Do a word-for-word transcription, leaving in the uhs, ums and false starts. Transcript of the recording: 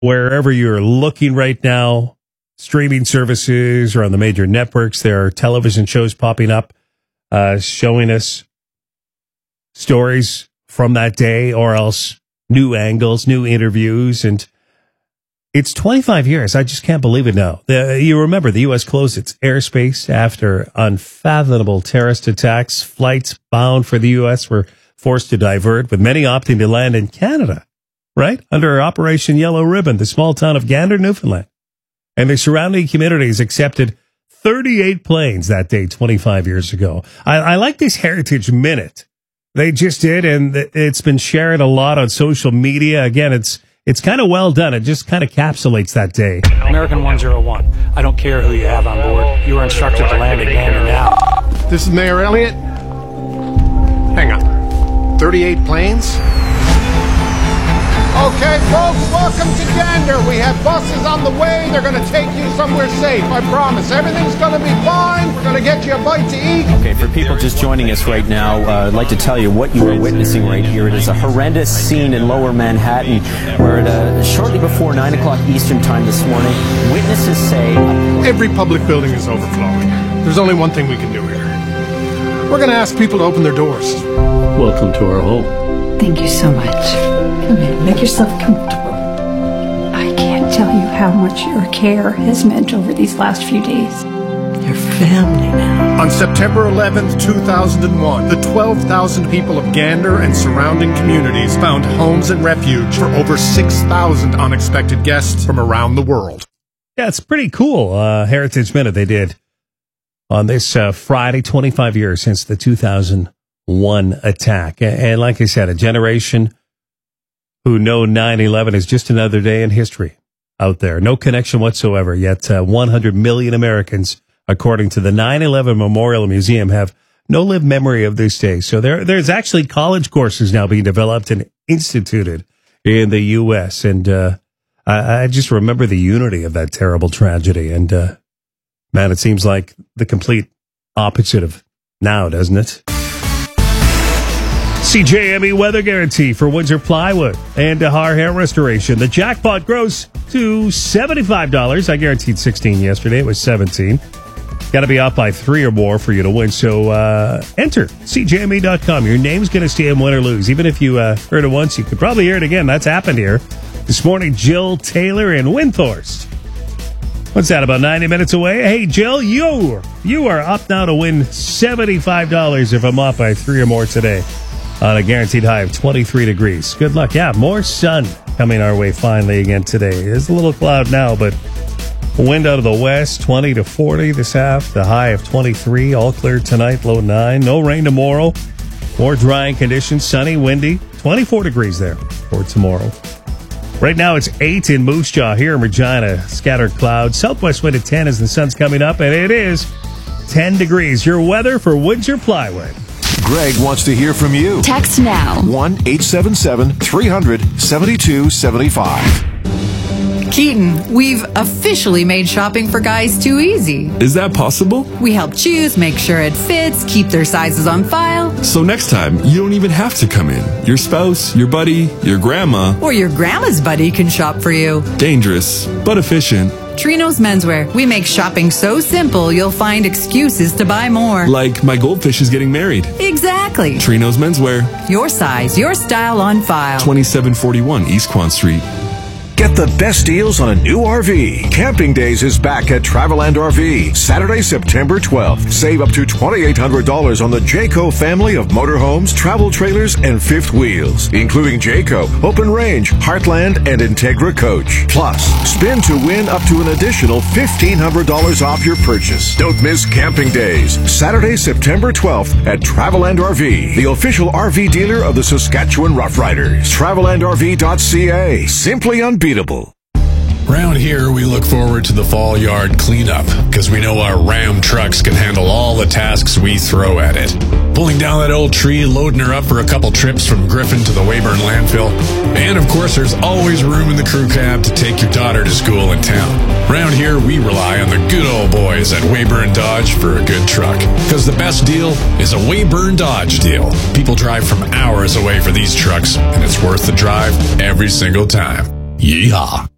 wherever you're looking right now, streaming services or on the major networks, there are television shows popping up, uh, showing us stories from that day, or else new angles, new interviews. And it's twenty-five years. I just can't believe it now. The, you remember the U S closed its airspace after unfathomable terrorist attacks. Flights bound for the U S were forced to divert, with many opting to land in Canada, right? Under Operation Yellow Ribbon, the small town of Gander, Newfoundland, and the surrounding communities accepted thirty-eight planes that day twenty-five years ago. I, I like this Heritage Minute they just did, and it's been shared a lot on social media. Again, it's It's kind of well done. It just kind of encapsulates that day. American one oh one, I don't care who you have on board. You are instructed to land at Gander now. This is Mayor Elliott. Hang on. thirty-eight planes? Okay, folks, welcome to Gander. We have buses on the way. They're going to take you somewhere safe, I promise. Everything's going to be fine. We're going to get you a bite to eat. Okay, for people just joining us right now, uh, I'd like to tell you what you are witnessing right here. It is a horrendous scene in Lower Manhattan, where at, uh, shortly before nine o'clock Eastern Time this morning, witnesses say... Every public building is overflowing. There's only one thing we can do here. We're going to ask people to open their doors. Welcome to our home. Thank you so much. Come in, make yourself comfortable. I can't tell you how much your care has meant over these last few days. Your family now. On September eleventh, two thousand one, the twelve thousand people of Gander and surrounding communities found homes and refuge for over six thousand unexpected guests from around the world. Yeah, it's pretty cool. Uh, Heritage Minute they did on this uh, Friday, twenty-five years since the two thousand one attack. And like I said, a generation who know nine eleven is just another day in history out there. No connection whatsoever, yet uh, one hundred million Americans, according to the nine eleven Memorial Museum, have no lived memory of this day. So there, there's actually college courses now being developed and instituted in the U S. And uh, I, I just remember the unity of that terrible tragedy. And, uh, man, it seems like the complete opposite of now, doesn't it? C J M E weather guarantee for Windsor Plywood and Dahar Hair Restoration. The jackpot grows to seventy-five dollars. I guaranteed sixteen yesterday. It was seventeen. Got to be up by three or more for you to win. So uh, enter C J M E dot com. Your name's going to stay in win or lose. Even if you uh, heard it once, you could probably hear it again. That's happened here. This morning, Jill Taylor in Windthorst. What's that, about ninety minutes away? Hey, Jill, you, you are up now to win seventy-five dollars if I'm up by three or more today, on a guaranteed high of twenty-three degrees. Good luck. Yeah, more sun coming our way finally again today. There's a little cloud now, but wind out of the west, twenty to forty this half. The high of twenty-three, all clear tonight, low nine. No rain tomorrow. More drying conditions, sunny, windy. twenty-four degrees there for tomorrow. Right now it's eight in Moose Jaw. Here in Regina, scattered clouds. Southwest wind at ten as the sun's coming up, and it is ten degrees. Your weather for Windsor Plywood. Greg wants to hear from you. Text now. one eight seven seven, three hundred, seventy-two seventy-five. Keaton, we've officially made shopping for guys too easy. Is that possible? We help choose, make sure it fits, keep their sizes on file. So next time, you don't even have to come in. Your spouse, your buddy, your grandma, or your grandma's buddy can shop for you. Dangerous, but efficient. Trino's Menswear. We make shopping so simple, you'll find excuses to buy more. Like my goldfish is getting married. Exactly. Trino's Menswear. Your size, your style on file. twenty-seven forty-one East Quan Street. Get the best deals on a new R V. Camping Days is back at Traveland R V. Saturday, September twelfth. Save up to twenty-eight hundred dollars on the Jayco family of motorhomes, travel trailers, and fifth wheels, including Jayco, Open Range, Heartland, and Integra Coach. Plus, spin to win up to an additional fifteen hundred dollars off your purchase. Don't miss Camping Days. Saturday, September twelfth at Traveland R V, the official R V dealer of the Saskatchewan Roughriders. Traveland R V dot C A. Simply unbeatable. Around here, we look forward to the fall yard cleanup because we know our Ram trucks can handle all the tasks we throw at it. Pulling down that old tree, loading her up for a couple trips from Griffin to the Weyburn landfill. And of course, there's always room in the crew cab to take your daughter to school in town. Around here, we rely on the good old boys at Weyburn Dodge for a good truck. Because the best deal is a Weyburn Dodge deal. People drive from hours away for these trucks, and it's worth the drive every single time. Yeehaw.